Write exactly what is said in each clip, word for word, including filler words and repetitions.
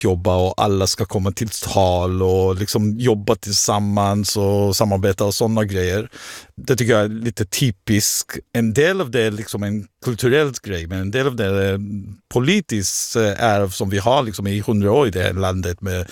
jobba och alla ska komma till tal och liksom jobba tillsammans och samarbeta och sådana grejer. Det tycker jag är lite typiskt. En del av det är liksom en kulturell grej, men en del av det är politiskt är som vi har liksom i hundra år i det här landet med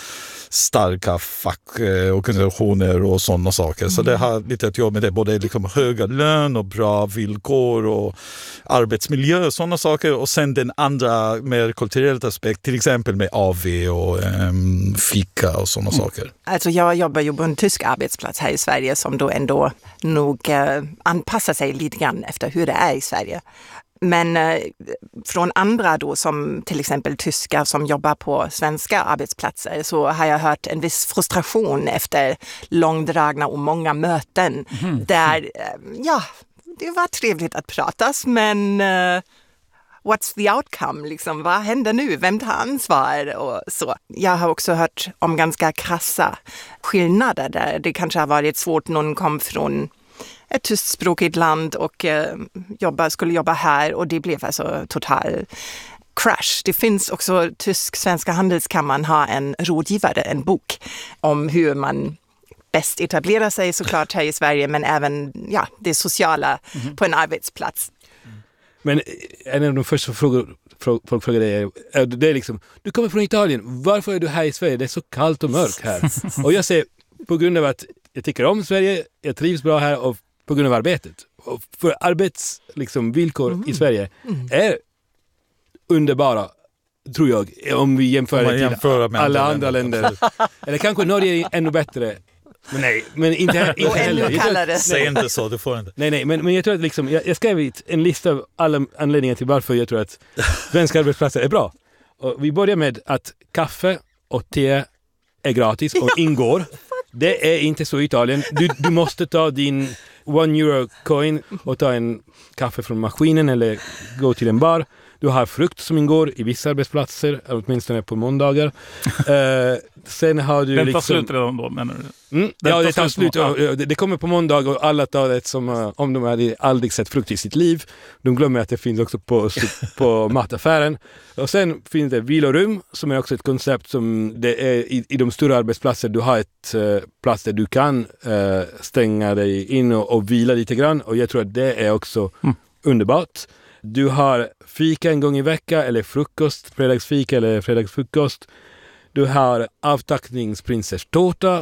starka fackorganisationer och sådana saker. Mm. Så det har lite att göra med det. Både liksom höga lön och bra villkor och arbetsmiljö och sådana saker. Och sen den andra mer kulturella aspekt, till exempel med A V och um, fika och sådana mm. saker. Alltså jag jobbar ju på en tysk arbetsplats här i Sverige som då ändå nog eh, anpassar sig lite grann efter hur det är i Sverige. Men eh, från andra då, som till exempel tyskar som jobbar på svenska arbetsplatser, så har jag hört en viss frustration efter långdragna och många möten mm. där, eh, ja, det var trevligt att pratas, men eh, what's the outcome? Liksom, vad händer nu? Vem tar ansvar? Och så. Jag har också hört om ganska krassa skillnader där det kanske har varit svårt. Någon kom från ett tystspråkigt land och eh, jobba, skulle jobba här, och det blev alltså total crash. Det finns också tysk-svenska handelskammaren har en rådgivare, en bok om hur man bäst etablerar sig såklart här i Sverige, men även ja, det sociala mm-hmm. på en arbetsplats. Men en av de första frågor folk frågar dig är, det är liksom, du kommer från Italien, varför är du här i Sverige? Det är så kallt och mörkt här. Och jag säger, på grund av att jag tycker om Sverige, jag trivs bra här och på grund av arbetet. Och för arbetsvillkor liksom, mm. i Sverige mm. är underbara, tror jag, om vi jämför det till alla andra, andra länder. länder. Eller kanske Norge är ännu bättre. Men nej, men inte, inte heller. Säg inte så, du får inte. Nej, nej, men, men jag tror att liksom, jag, jag skrev en lista av alla anledningar till varför jag tror att svenska arbetsplatser är bra. Och vi börjar med att kaffe och te är gratis och ingår. Det är inte så i Italien. Du, du måste ta din one euro coin och ta en kaffe från maskinen eller gå till en bar. Du har frukt som ingår i vissa arbetsplatser, åtminstone på måndagar. uh, sen har du Den liksom... tar slut redan då, menar du? Mm, ja, det tar slut. Ja. Det, det kommer på måndag och alla tar det som uh, om de hade aldrig sett frukt i sitt liv. De glömmer att det finns också på, på mataffären. Och sen finns det vilorum som är också ett koncept som det är i, i de stora arbetsplatser. Du har ett uh, plats där du kan uh, stänga dig in och, och vila lite grann. Och jag tror att det är också mm. underbart. Du har fika en gång i vecka eller frukost, fredagsfika eller fredagsfrukost. Du har avtackningsprinsesstårta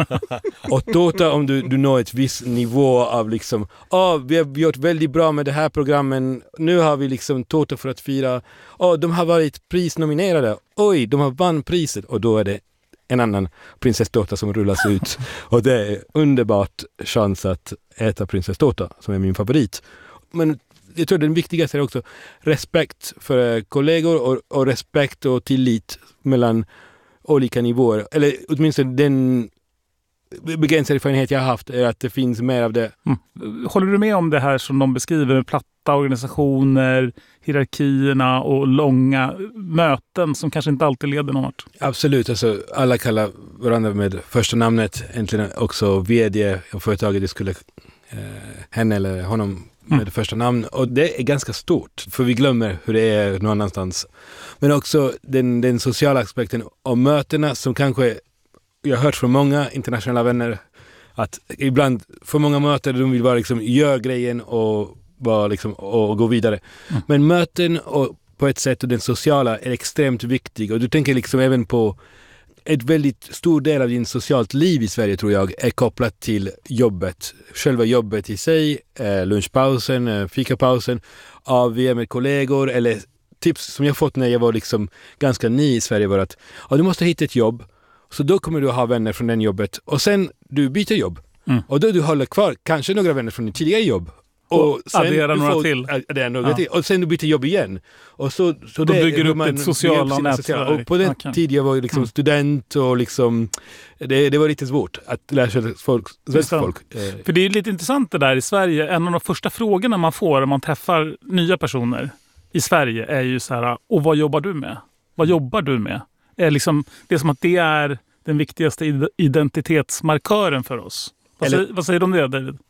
och tårta om du, du når ett viss nivå av liksom, oh, vi har gjort väldigt bra med det här programmen, nu har vi liksom tårta för att fira, oh, de har varit prisnominerade, oj, de har vann priset, och då är det en annan prinsesstårta som rullas ut och det är underbart chans att äta prinsesstårta som är min favorit. Men jag tror den viktigaste är också respekt för kollegor och, och respekt och tillit mellan olika nivåer. Eller åtminstone den begränsade erfarenhet jag har haft är att det finns mer av det. Mm. Håller du med om det här som de beskriver med platta organisationer, hierarkierna och långa möten som kanske inte alltid leder någon vart? Absolut. Alltså, alla kallar varandra med första namnet. Äntligen också vd och företaget, det skulle eh, henne eller honom med det första namn. Och det är ganska stort, för vi glömmer hur det är någon annanstans. Men också den, den sociala aspekten av mötena som kanske, jag har hört från många internationella vänner att ibland för många möten de vill bara liksom gör grejen och, bara liksom, och gå vidare. Mm. Men möten och på ett sätt och den sociala är extremt viktig. Och du tänker liksom även på ett väldigt stor del av din socialt liv i Sverige, tror jag, är kopplat till jobbet. Själva jobbet i sig, eh, lunchpausen, eh, fikapausen, A V med kollegor, eller tips som jag fått när jag var liksom ganska ny i Sverige var att ja, du måste hitta ett jobb, så då kommer du ha vänner från den jobbet, och sen du byter jobb. Mm. Och då du håller kvar kanske några vänner från ditt tidigare jobb. Och, och sen addera några får, till. Addera några ja. till. Och sen du byter jobb igen. Och så, så då det, bygger du upp ett sociala nätverk. Och på den okay. tiden jag var liksom mm. student och liksom, det, det var lite svårt att lära sig folk, svenska folk. För det är lite intressant det där i Sverige. En av de första frågorna man får när man träffar nya personer i Sverige är ju så här, och vad jobbar du med? Vad jobbar du med? Är liksom, det är som att det är den viktigaste identitetsmarkören för oss. Vad, Eller, säger, vad säger du om det, David?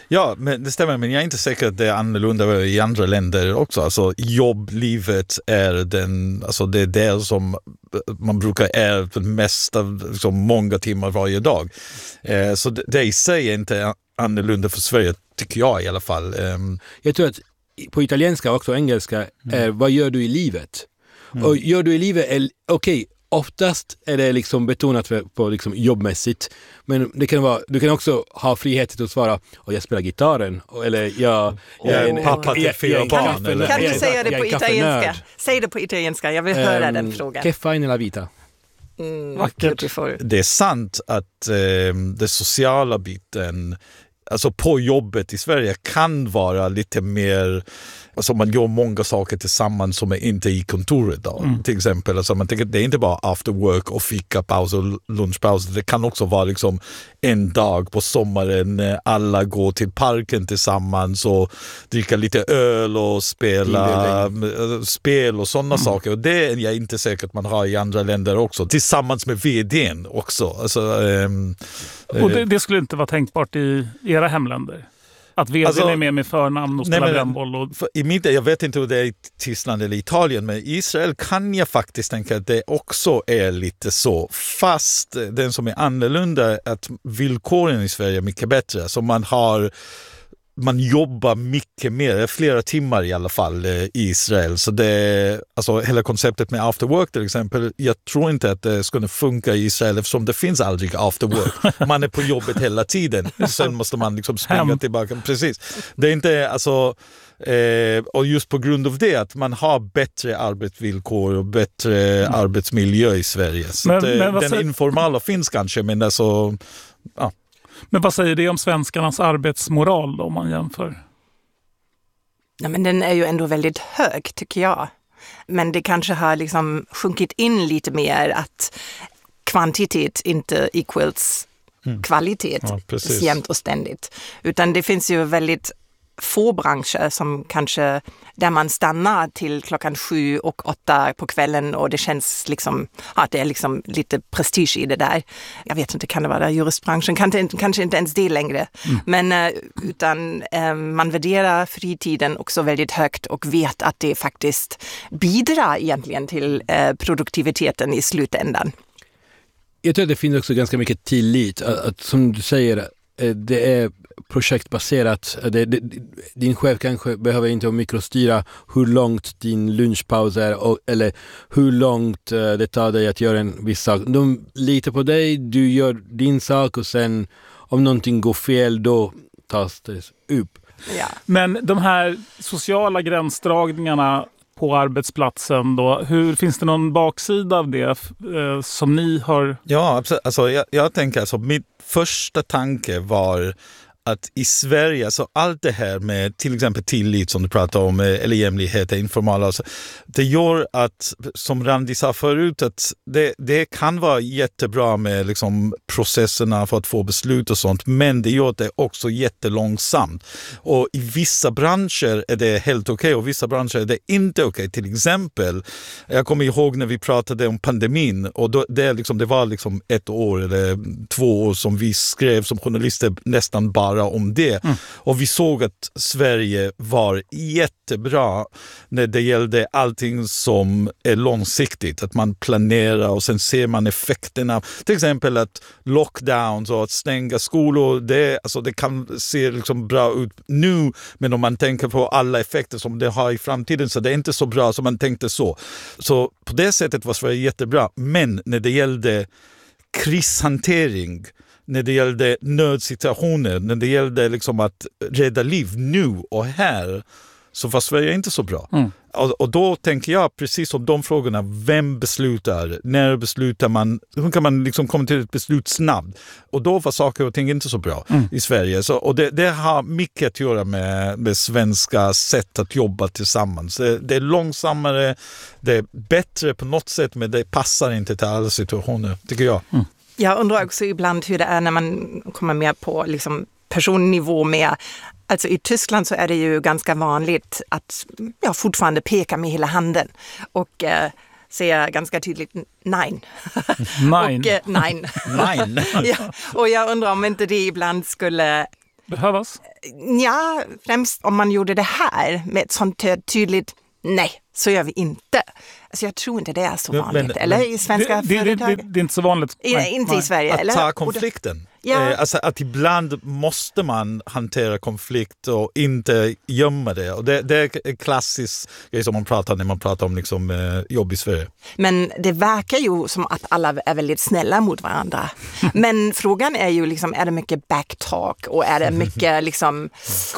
Ja, men det stämmer, men jag är inte säker att det är annorlunda i andra länder också. Alltså jobblivet är den, alltså det är det som man brukar är för det mesta, liksom många timmar varje dag. Eh, så det, det i sig är inte annorlunda för Sverige, tycker jag i alla fall. Eh, Jag tror att på italienska och också engelska är mm. vad gör du i livet? Mm. Och gör du i livet är okej. Okay, oftast är det liksom betonat på liksom jobbmässigt, men det kan vara, du kan också ha frihet att svara och jag spelar gitarren eller jag, jag är en pappa till fyra barn. Kan, kan du säga det på italienska? Säg det på italienska, jag vill höra um, den frågan. Che fai nella vita? Mm, det är sant att eh, det sociala biten, alltså på jobbet i Sverige kan vara lite mer, alltså man gör många saker tillsammans som är inte i kontoret då. Mm. Till exempel, alltså man tänker det är inte bara after work och fika paus och lunchpaus, det kan också vara liksom en dag på sommaren när alla går till parken tillsammans och dricka lite öl och spela spel och sådana mm. saker, och det är jag inte säker att man har i andra länder också, tillsammans med vdn också. Alltså, ähm, och det, det skulle inte vara tänkbart i era hemländer? Att vdn alltså, är med med förnamn och spelar brännboll. Och... I mitt, jag vet inte hur det är i Tyskland eller Italien, men i Israel kan jag faktiskt tänka att det också är lite så. Fast den som är annorlunda är att villkoren i Sverige är mycket bättre. Så man har... Man jobbar mycket mer, flera timmar i alla fall i Israel. Så det, alltså hela konceptet med after work till exempel, jag tror inte att det skulle funka i Israel eftersom det finns aldrig after work. Man är på jobbet hela tiden. Sen måste man liksom springa Hem. tillbaka. Precis. Det är inte, alltså, eh, och just på grund av det att man har bättre arbetsvillkor och bättre mm. arbetsmiljö i Sverige. Så men, det, men den säger... informala finns kanske, men alltså, ja. Men vad säger det om svenskarnas arbetsmoral då, om man jämför? Ja, men den är ju ändå väldigt hög tycker jag. Men det kanske har liksom sjunkit in lite mer att kvantitet inte equals mm. kvalitet ja, jämt och ständigt. Utan det finns ju väldigt få branscher som kanske där man stannar till klockan sju och åtta på kvällen och det känns liksom att det är liksom lite prestige i det där. Jag vet inte, kan det vara juristbranschen? Kanske, kanske inte ens det längre. Mm. Men utan eh, man värderar fritiden också väldigt högt och vet att det faktiskt bidrar egentligen till eh, produktiviteten i slutändan. Jag tror att det finns också ganska mycket tillit. Att, att, som du säger, det är projektbaserat. Det, det, din chef kanske behöver inte mikrostyra hur långt din lunchpaus är och, eller hur långt uh, det tar dig att göra en viss sak. De litar på dig, du gör din sak och sen om någonting går fel då tas det upp. Ja. Men de här sociala gränsdragningarna på arbetsplatsen då, hur finns det någon baksida av det eh, som ni har? Ja, absolut. Alltså, jag, jag tänker alltså, min första tanke var att i Sverige, alltså allt det här med till exempel tillit som du pratar om, eller jämlikhet, informala, alltså, det gör att, som Randi sa förut, att det, det kan vara jättebra med liksom, processerna för att få beslut och sånt, men det gör det också jättelångsamt. Och i vissa branscher är det helt okej okay, och vissa branscher är det inte okej. Okay. Till exempel, jag kommer ihåg när vi pratade om pandemin och då, det, liksom, det var liksom ett år eller två år som vi skrev som journalister nästan bara om det. Mm. Och vi såg att Sverige var jättebra när det gällde allting som är långsiktigt. Att man planerar och sen ser man effekterna. Till exempel att lockdowns och att stänga skolor, det, alltså det kan se liksom bra ut nu, men om man tänker på alla effekter som det har i framtiden så det är inte så bra som man tänkte så. Så på det sättet var Sverige jättebra. Men när det gällde krishantering, när det gällde nödsituationer, när det gällde liksom att rädda liv nu och här, så var Sverige inte så bra. Mm. Och, och då tänker jag precis om de frågorna, vem beslutar? När beslutar man? Hur kan man liksom komma till ett beslut snabbt? Och då var saker och ting inte så bra mm. i Sverige. Så, och det, det har mycket att göra med, med svenska sätt att jobba tillsammans. Det, det är långsammare, det är bättre på något sätt, men det passar inte till alla situationer, tycker jag. Mm. Jag undrar också ibland hur det är när man kommer mer på liksom personnivå med. Alltså i Tyskland så är det ju ganska vanligt att ja, fortfarande peka med hela handen och eh, säga ganska tydligt nej. Nej. och, eh, nej. nej. ja, och jag undrar om inte det ibland skulle behövas? Ja, främst om man gjorde det här med ett sånt tydligt nej, så gör vi inte. Alltså jag tror inte det är så vanligt. Men, eller i svenska det, företag? Det, det, det är inte så vanligt. I, nej, inte nej. I Sverige. Att eller? ta konflikten. Ja. Eh, alltså att ibland måste man hantera konflikt och inte gömma det. Och det, det är en klassisk grej som man pratar när man pratar om liksom, eh, jobb i Sverige. Men det verkar ju som att alla är väldigt snälla mot varandra. Men frågan är ju liksom, är det mycket backtalk och är det mycket liksom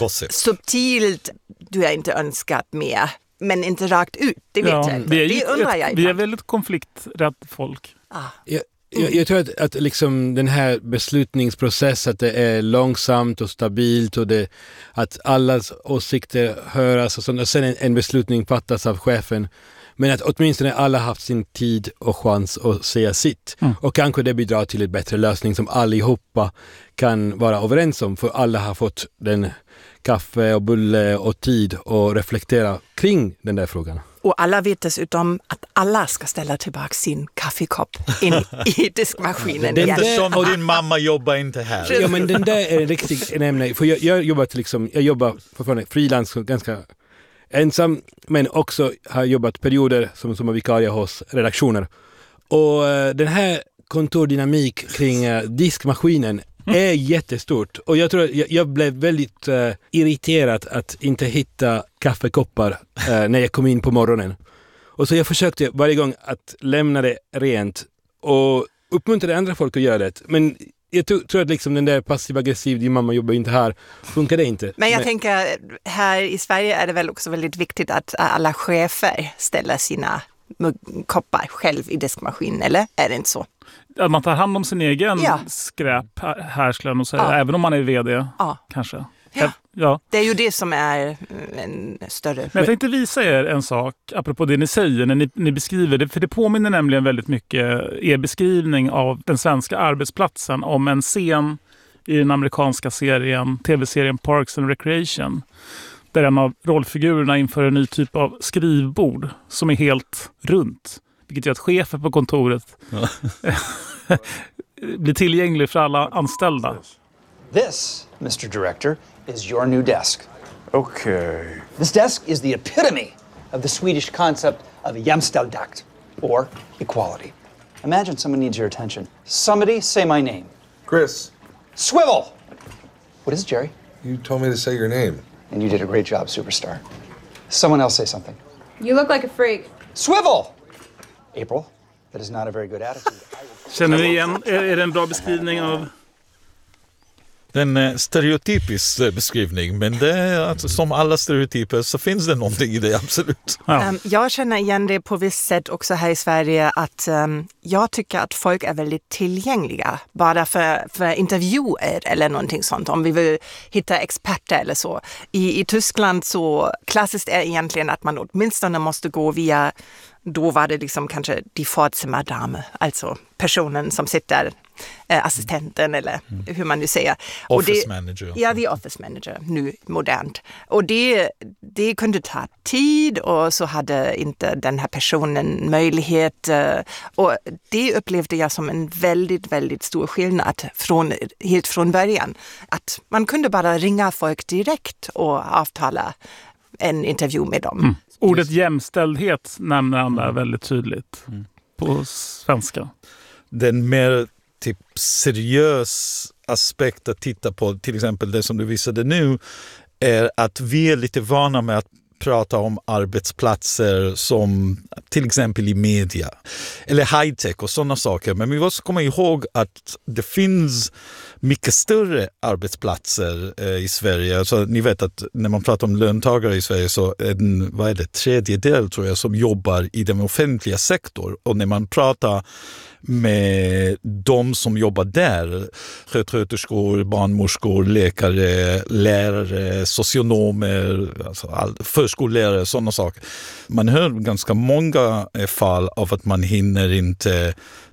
subtilt, du är inte önskat med, men inte rakt ut. Det vet ja, jag inte. Det, det undrar jag. Vi är väldigt konflikträdd folk. Ah. Ja. Jag, jag tror att, att liksom den här beslutningsprocessen, att det är långsamt och stabilt och det, att allas åsikter höras och, sånt, och sen en, en beslutning fattas av chefen. Men att åtminstone alla haft sin tid och chans att säga sitt. Mm. Och kanske det bidrar till en bättre lösning som allihopa kan vara överens om. För alla har fått den kaffe och bulle och tid att reflektera kring den där frågan. Och alla vet dessutom att alla ska ställa tillbaka sin kaffekopp in i diskmaskinen. Det är som och din mamma jobbar inte här. Ja, men den där är en riktig ämne. För jag, jag jobbar liksom, jag jobbar fortfarande frilans ganska ensam, men också har jobbat perioder som, som vikarie hos redaktioner. Och uh, den här kontordynamik kring uh, diskmaskinen är jättestort. Och jag tror att jag, jag blev väldigt uh, irriterad att inte hitta kaffekoppar uh, när jag kom in på morgonen. Och så jag försökte varje gång att lämna det rent och uppmuntra andra folk att göra det. Men jag tror, tror att liksom den där passiv-aggressiv, din mamma jobbar inte här, funkar det inte. Men jag Men, tänker, här i Sverige är det väl också väldigt viktigt att alla chefer ställer sina koppar själv i diskmaskin, eller? Är det inte så? Att man tar hand om sin egen ja. skräp här skulle jag nog säga, ja. även om man är vd ja. kanske. Ja. Ja. Det är ju det som är en större... Men jag tänkte visa er en sak apropå det ni säger när ni, ni beskriver det, för det påminner nämligen väldigt mycket er beskrivning av den svenska arbetsplatsen om en scen i den amerikanska serien, tv-serien Parks and Recreation, där en av rollfigurerna inför en ny typ av skrivbord som är helt runt, vilket gör att chefen på kontoret ja. blir tillgänglig för alla anställda. This, Mister Director, is your new desk. Okay. This desk is the epitome of the Swedish concept of jämställdhet, or equality. Imagine someone needs your attention. Somebody say my name. Chris. Swivel! What is it, Jerry? You told me to say your name. And you did a great job, superstar. Someone else say something. You look like a freak. Swivel! April, that is not a very good attitude. Känner ni igen? Är, är det en bra beskrivning av... En eh, stereotypisk eh, beskrivning, men det är, alltså, som alla stereotyper så finns det någonting i det, absolut. Ja. Um, jag känner igen det på visst sätt också här i Sverige att um, jag tycker att folk är väldigt tillgängliga bara för, för intervjuer eller någonting sånt, om vi vill hitta experter eller så. I, i Tyskland så klassiskt är egentligen att man åtminstone måste gå via, då var det liksom kanske die Vorzimmerdame, alltså personen som sitter, eh, assistenten eller mm. hur man nu säger. Office och det, manager. Ja, det är office manager, nu modernt. Och det, det kunde ta tid och så hade inte den här personen möjlighet. Eh, och det upplevde jag som en väldigt, väldigt stor skillnad från, helt från början. Att man kunde bara ringa folk direkt och avtala en intervju med dem. Mm. Ordet jämställdhet nämner han där väldigt tydligt mm. på svenska. Den mer typ seriös aspekt att titta på, till exempel det som du visade nu, är att vi är lite vana med att prata om arbetsplatser som till exempel i media eller high-tech och sådana saker. Men vi måste komma ihåg att det finns mycket större arbetsplatser eh, i Sverige. Alltså, ni vet att när man pratar om löntagare i Sverige så är en, vad är det, tredjedel tror jag som jobbar i den offentliga sektorn. Och när man pratar med de som jobbar där, sköterskor, barnmorskor, läkare, lärare, socionomer, alltså all, förskollärare, sådana saker. Man hör ganska många fall av att man hinner inte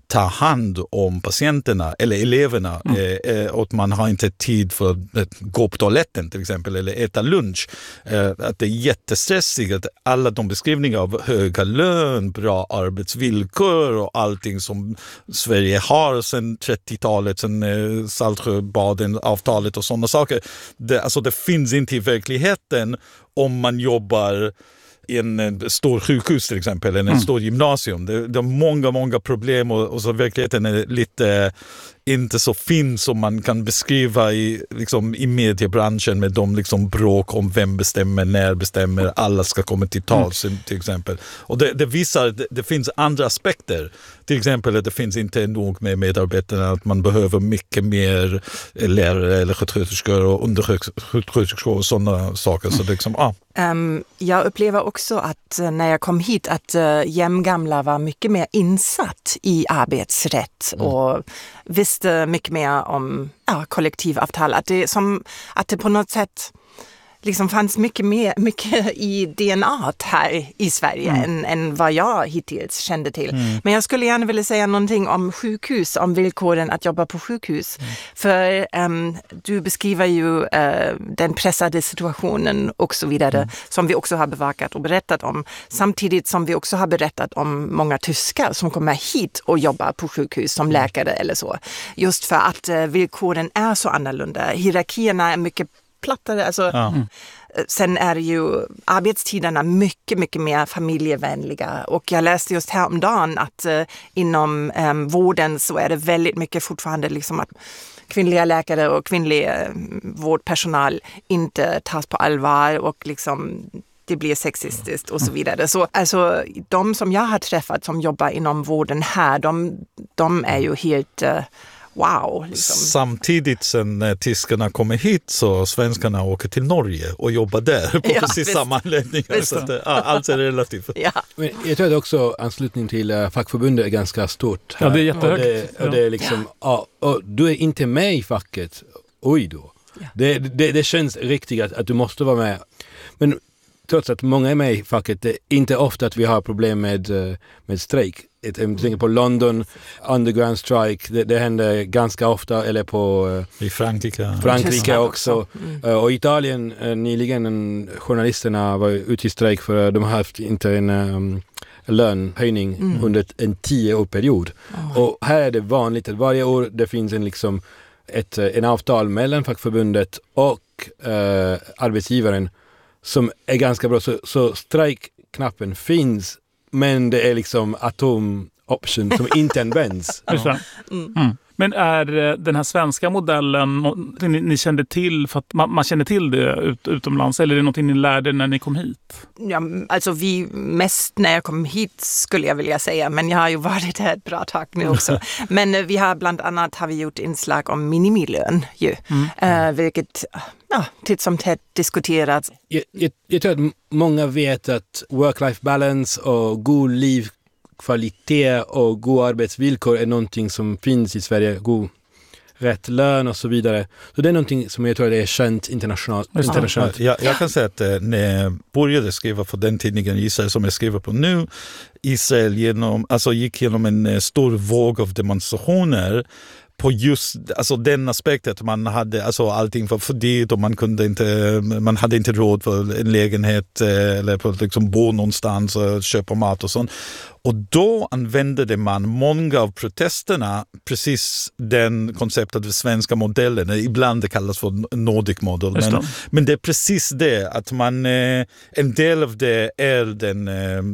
ta hand om patienterna eller eleverna mm. eh, och man har inte tid för att gå på toaletten till exempel eller äta lunch. Eh, att det är jättestressigt att alla de beskrivningar av höga lön, bra arbetsvillkor och allting som Sverige har sedan trettiotalet, sedan eh, Saltsjöbaden-avtalet och sådana saker. Det, alltså det finns inte i verkligheten om man jobbar i en stor sjukhus till exempel, eller en mm. stor gymnasium. Det, det är många, många problem och, och så verkligheten är lite inte så fin som man kan beskriva i, liksom, i mediebranschen med de liksom, bråk om vem bestämmer, när bestämmer, alla ska komma till tals mm. till exempel. Och det, det visar att det, det finns andra aspekter. Till exempel att det finns inte nog med medarbetarna, att man behöver mycket mer lärare eller sjuksköterskor och undersköterskor och sådana saker. Så liksom, ah. um, jag upplever också att uh, när jag kom hit att uh, jämngamla var mycket mer insatt i arbetsrätt mm. och visste mycket mer om ja, kollektivavtal. Att det, som, att det på något sätt liksom fanns mycket mer mycket i D N A här i Sverige mm. än, än vad jag hittills kände till. Mm. Men jag skulle gärna vilja säga någonting om sjukhus, om villkoren att jobba på sjukhus. Mm. För um, du beskriver ju uh, den pressade situationen och så vidare mm. som vi också har bevakat och berättat om. Samtidigt som vi också har berättat om många tyskar som kommer hit och jobbar på sjukhus som läkare eller så. Just för att uh, villkoren är så annorlunda. Hierarkierna är mycket plattare. Alltså, ja. mm. Sen är ju arbetstiderna mycket, mycket mer familjevänliga. Och jag läste just häromdagen att uh, inom um, vården så är det väldigt mycket fortfarande liksom att kvinnliga läkare och kvinnlig uh, vårdpersonal inte tas på allvar och liksom det blir sexistiskt och så vidare. Så alltså de som jag har träffat som jobbar inom vården här, de, de är ju helt uh, wow. Liksom. Samtidigt sen när tyskarna kommer hit så svenskarna åker till Norge och jobbar där på ja, precis visst. samma anledningar. Så att, ja, allt är relativt. Ja. Men jag tror att också anslutning till uh, fackförbundet är ganska stort. Här. Ja, det är jättehögt. Och det, och det är liksom, ja. Ja, och du är inte med i facket. Oj då. Ja. Det, det, det känns riktigt att, att du måste vara med. Men trots att många är med i facket, det är inte ofta att vi har problem med, med strejk. Jag tänker på London, underground strike, det, det händer ganska ofta, eller på i Frankrike, Frankrike också. Mm. Och i Italien nyligen, journalisterna var ute i strejk för de har haft inte en um, lönhöjning mm. under en tio-årsperiod. Oh. Och här är det vanligt att varje år det finns en, liksom, ett, en avtal mellan fackförbundet och uh, arbetsgivaren som är ganska bra. Så, så strejkknappen finns, men det är liksom atom-option som inte används. Ja. Mm. Mm. Men är den här svenska modellen någonting ni, ni kände till för att man, man kände till det ut, utomlands, eller är det någonting ni lärde när ni kom hit? Ja, alltså vi mest när jag kom hit skulle jag vilja säga, men jag har ju varit här ett bra tag nu också. Men vi har bland annat har vi gjort inslag om minimilön ju, mm. uh, vilket ja, titt som tätt diskuterats. Jag, jag, jag tror att många vet att work-life balance och god liv kvalitet och god arbetsvillkor är någonting som finns i Sverige, god rätt lön och så vidare. Så det är någonting som jag tror är känt internationellt. internationellt. Jag, jag kan säga att när jag började skriva för den tidningen Israel som jag skriver på nu, Israel genom, alltså gick genom en stor våg av demonstrationer på just alltså den aspekten att man hade alltså allting var för dyrt och man kunde inte man hade inte råd för en lägenhet eller på liksom bo någonstans och köpa mat och sånt. Och då använde man många av protesterna precis den konceptet av svenska modellen. Ibland det kallas för Nordic model. Men, men det är precis det att man en del av det är den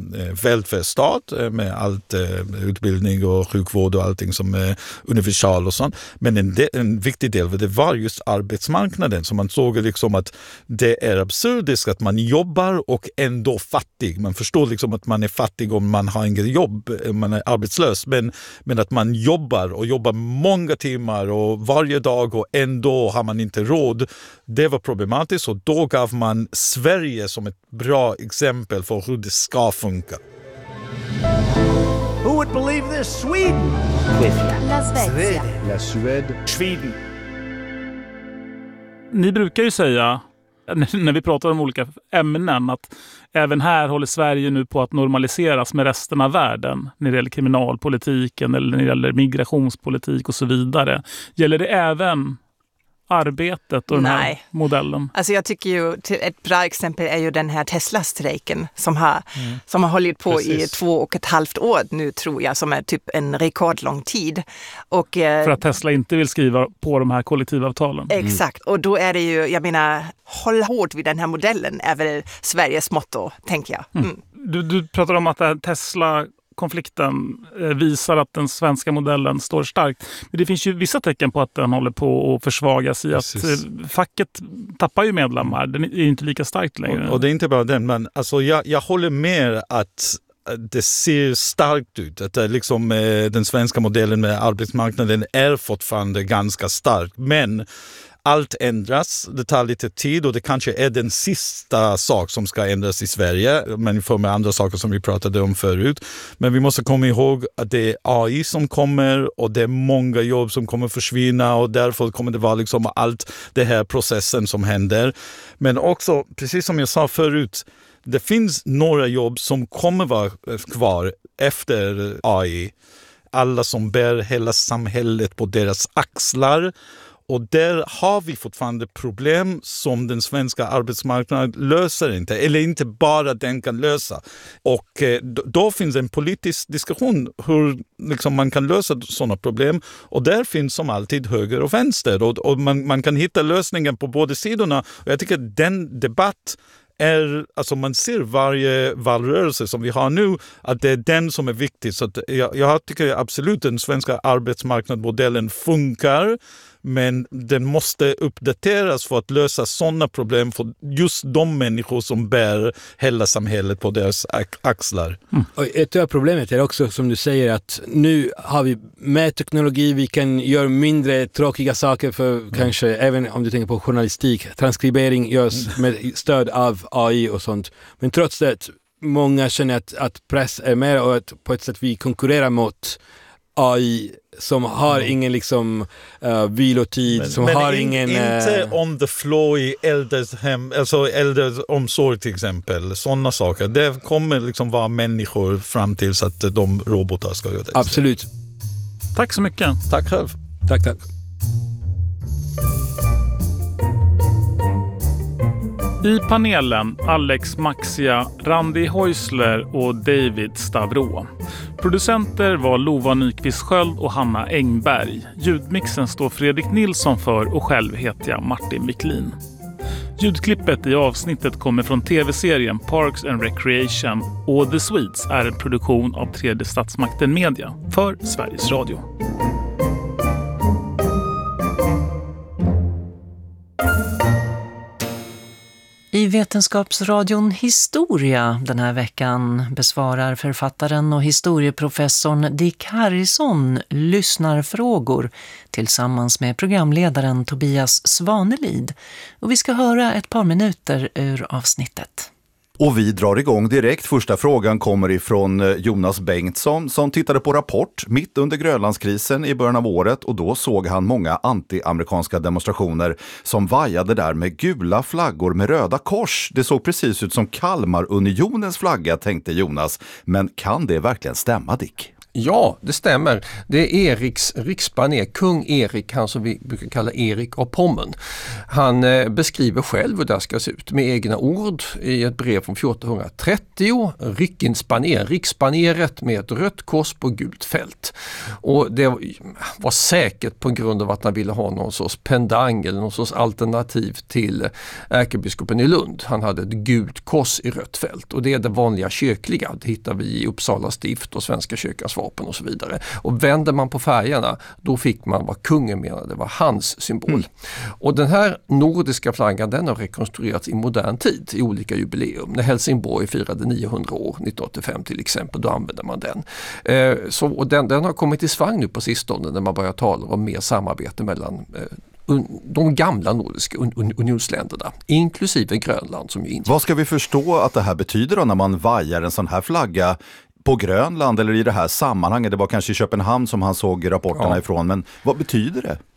välfärdsstat med allt utbildning och sjukvård och allting som är universal och sånt. Men en, de, en viktig del av det var just arbetsmarknaden som man såg liksom att det är absurdiskt att man jobbar och ändå fattig. Man förstår liksom att man är fattig om man har en jobb, man är arbetslös, men, men att man jobbar och jobbar många timmar och varje dag och ändå har man inte råd. Det var problematiskt och då gav man Sverige som ett bra exempel för hur det ska funka. Who would believe this? Sweden! La Svezia. La Suède. Sweden. Ni brukar ju säga när vi pratar om olika ämnen, att även här håller Sverige nu på att normaliseras med resten av världen när det gäller kriminalpolitiken eller när det gäller migrationspolitik och så vidare. Gäller det även arbetet och den här Nej. modellen? Alltså jag tycker ju ett bra exempel är ju den här Tesla-strejken som har, mm. som har hållit på Precis. i två och ett halvt år nu, tror jag, som är typ en rekordlång tid. Och, För att Tesla inte vill skriva på de här kollektivavtalen. Exakt, och då är det ju, jag menar, håll hårt vid den här modellen är väl Sveriges motto, tänker jag. Mm. Mm. Du, du pratar om att Tesla konflikten visar att den svenska modellen står starkt. Men det finns ju vissa tecken på att den håller på att försvagas i Precis. att facket tappar ju medlemmar. Den är inte lika starkt längre. Och, och det är inte bara den, men alltså jag, jag håller med att det ser starkt ut. Att det liksom, eh, den svenska modellen med arbetsmarknaden är fortfarande ganska stark. Men allt ändras, det tar lite tid och det kanske är den sista sak som ska ändras i Sverige, men för med andra saker som vi pratade om förut. Men vi måste komma ihåg att det är A I som kommer och det är många jobb som kommer försvinna och därför kommer det vara liksom allt det här processen som händer. Men också, precis som jag sa förut, det finns några jobb som kommer vara kvar efter A I. Alla som bär hela samhället på deras axlar. Och där har vi fortfarande problem som den svenska arbetsmarknaden löser inte. Eller inte bara den kan lösa. Och eh, då finns en politisk diskussion hur liksom, man kan lösa sådana problem. Och där finns som alltid höger och vänster. Och, och man, man kan hitta lösningen på båda sidorna. Och jag tycker att den debatt är, alltså man ser varje valrörelse som vi har nu att det är den som är viktig. Så att jag, jag tycker absolut den svenska arbetsmarknadsmodellen funkar. Men den måste uppdateras för att lösa sådana problem för just de människor som bär hela samhället på deras axlar. Mm. Och ett av problemet är också, som du säger, att nu har vi med teknologi, vi kan göra mindre tråkiga saker för mm. kanske, även om du tänker på journalistik, transkribering görs med stöd av A I och sånt. Men trots det, många känner att, att press är mer och att på ett sätt vi konkurrerar mot A I som har mm. ingen liksom uh, vilotid, men, som men har in, ingen... inte uh, on the floor i äldreshem, alltså äldreomsorg till exempel. Sådana saker. Det kommer liksom vara människor fram till så att de robotar ska göra det. Absolut. Tack så mycket. Tack själv. Tack, tack. I panelen Alex Maxia, Randi Häusler och David Stavro. Producenter var Lova Nyqvist Sköld och Hanna Engberg. Ljudmixen står Fredrik Nilsson för och själv heter jag Martin Wiklin. Ljudklippet i avsnittet kommer från tv-serien Parks and Recreation och The Swedes är en produktion av Tredje Statsmakten Media för Sveriges Radio. I Vetenskapsradion Historia den här veckan besvarar författaren och historieprofessorn Dick Harrison lyssnarfrågor tillsammans med programledaren Tobias Svanelid. Och vi ska höra ett par minuter ur avsnittet. Och vi drar igång direkt. Första frågan kommer ifrån Jonas Bengtsson som tittade på Rapport mitt under Grönlandskrisen i början av året och då såg han många anti-amerikanska demonstrationer som vajade där med gula flaggor med röda kors. Det såg precis ut som Kalmarunionens flagga, tänkte Jonas. Men kan det verkligen stämma, Dick? Ja, det stämmer. Det är Eriks riksbaner, kung Erik, han som vi brukar kalla Erik av Pommern. Han eh, beskriver själv hur det ska se ut med egna ord i ett brev från fjortonhundratrettio. Rikinsbaner, riksbaneret med ett rött kors på gult fält. Och det var säkert på grund av att han ville ha någon sorts pendang eller någon sorts alternativ till ärkebiskopen i Lund. Han hade ett gult kors i rött fält och det är det vanliga kyrkliga. Det hittar vi i Uppsala stift och Svenska kyrkans vapen och så vidare. Och vänder man på färgerna, då fick man vad kungen menade, det var hans symbol. Mm. Och den här nordiska flaggan, den har rekonstruerats i modern tid i olika jubileum. När Helsingborg firade niohundra år, nittonhundraåttiofem till exempel, då använde man den. Eh, så, och den, den har kommit i svang nu på sistone när man börjar tala om mer samarbete mellan eh, de gamla nordiska un- unionsländerna, inklusive Grönland som ju inte... Vad ska vi förstå att det här betyder då när man vajar en sån här flagga på Grönland eller i det här sammanhanget? Det var kanske i Köpenhamn som han såg rapporterna ja. ifrån, men vad betyder det?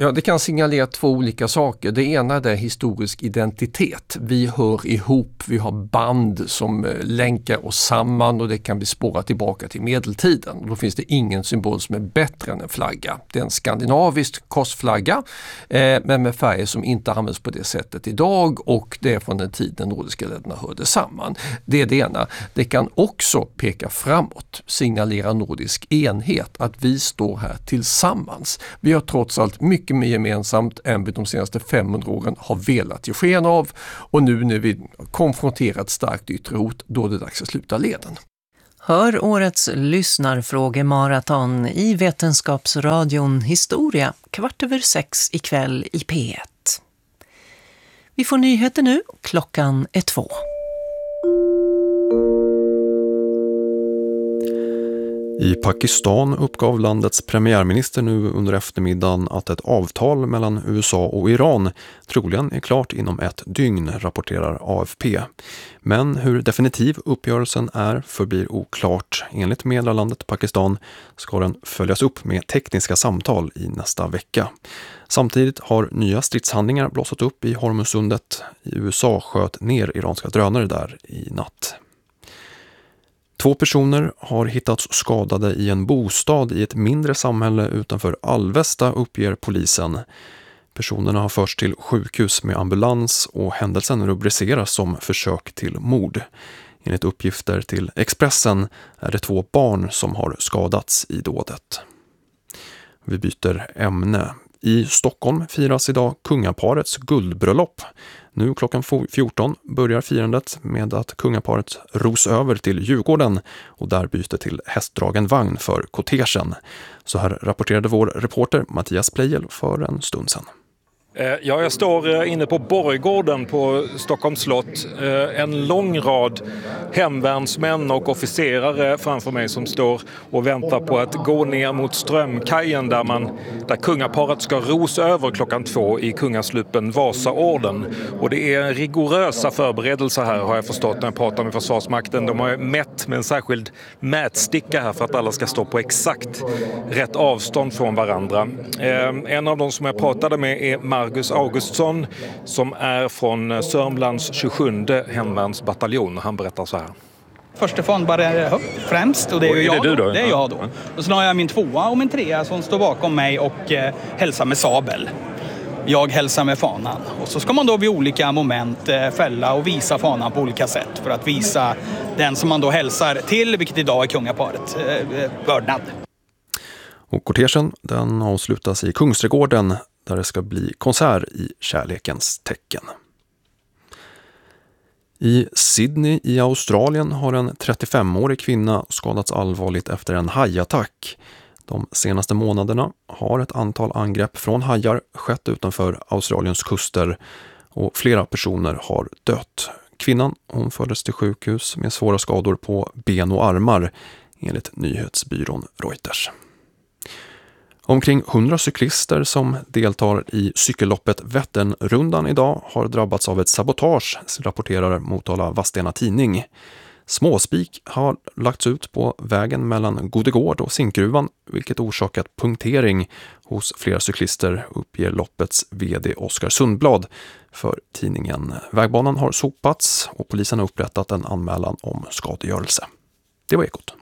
Ja, det kan signalera två olika saker. Det ena är historisk identitet. Vi hör ihop, vi har band som länkar oss samman och det kan bli spårat tillbaka till medeltiden. Då finns det ingen symbol som är bättre än en flagga. Det är en skandinavisk korsflagga eh, men med färger som inte används på det sättet idag, och det är från den tiden nordiska länderna hörde samman. Det är det ena. Det kan också peka framåt, signalera nordisk enhet, att vi står här tillsammans. Vi har trots allt mycket mer gemensamt än vi de senaste femhundra åren har velat ge sken av, och nu när vi konfronterat starkt yttre hot, då är det dags att sluta leden. Hör årets lyssnarfrågemaraton i Vetenskapsradion Historia kvart över sex ikväll i P ett. Vi får nyheter nu, klockan är två. I Pakistan uppgav landets premiärminister nu under eftermiddagen att ett avtal mellan U S A och Iran troligen är klart inom ett dygn, rapporterar A F P. Men hur definitiv uppgörelsen är förblir oklart. Enligt meddelandet Pakistan ska den följas upp med tekniska samtal i nästa vecka. Samtidigt har nya stridshandlingar blossat upp i Hormuzsundet. I U S A sköt ner iranska drönare där i natt. Två personer har hittats skadade i en bostad i ett mindre samhälle utanför Alvesta, uppger polisen. Personerna har förts till sjukhus med ambulans och händelsen rubriceras som försök till mord. Enligt uppgifter till Expressen är det två barn som har skadats i dådet. Vi byter ämne. I Stockholm firas idag kungaparets guldbröllop. Nu klockan fjorton börjar firandet med att kungaparet ros över till Djurgården och där byter till hästdragen vagn för kortegen. Så här rapporterade vår reporter Mattias Plejel för en stund sedan. Ja, jag står inne på Borggården på Stockholms slott. En lång rad hemvärnsmän och officerare framför mig som står och väntar på att gå ner mot Strömkajen där, man, där kungaparet ska ros över klockan två i kungasluppen Vasaorden. Och det är rigorösa förberedelser här, har jag förstått när jag pratar med Försvarsmakten. De har mätt med en särskild mätsticka här för att alla ska stå på exakt rätt avstånd från varandra. En av de som jag pratade med är Margus Augustsson som är från Sörmlands tjugosjunde hemvärnsbataljon. Han berättar så här. Första fan bara är högt främst och det är, ju är jag det du då? Det är jag då. Och sen har jag min tvåa och min trea som står bakom mig och eh, hälsar med sabel. Jag hälsar med fanan. Och så ska man då vid olika moment eh, fälla och visa fanan på olika sätt för att visa den som man då hälsar till, vilket idag är kungaparet, eh, vördnad. Och kortegen den avslutas i Kungsträdgården där det ska bli konsert i kärlekens tecken. I Sydney i Australien har en trettiofemårig kvinna skadats allvarligt efter en hajattack. De senaste månaderna har ett antal angrepp från hajar skett utanför Australiens kuster och flera personer har dött. Kvinnan hon fördes till sjukhus med svåra skador på ben och armar enligt nyhetsbyrån Reuters. Omkring hundra cyklister som deltar i cykelloppet Vätternrundan idag har drabbats av ett sabotage, rapporterar Motala Vadstena Tidning. Småspik har lagts ut på vägen mellan Godegård och Zinkgruvan, vilket orsakat punktering hos flera cyklister, uppger loppets vd Oskar Sundblad för tidningen. Vägbanan har sopats och polisen har upprättat en anmälan om skadegörelse. Det var Ekot.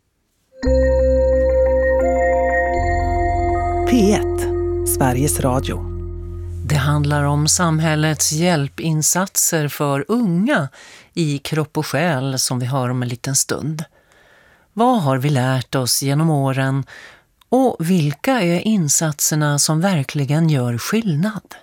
P ett, Sveriges Radio. Det handlar om samhällets hjälpinsatser för unga i kropp och själ som vi hör om en liten stund. Vad har vi lärt oss genom åren och vilka är insatserna som verkligen gör skillnad?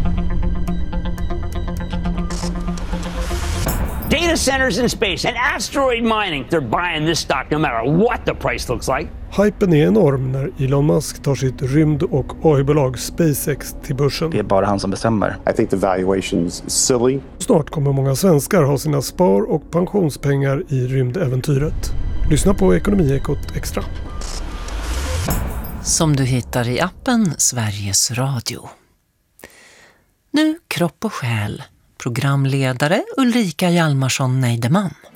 Data centers in space and asteroid mining. They're buying this stock no matter what the price looks like. Hypen är enorm när Elon Musk tar sitt rymd- och A I-bolag SpaceX till börsen. Det är bara han som bestämmer. I think the valuation's silly. Snart kommer många svenskar ha sina spar- och pensionspengar i rymdäventyret. Lyssna på Ekonomiekot Extra. Som du hittar i appen Sveriges Radio. Nu kropp och själ. Programledare Ulrika Hjalmarsson Neideman.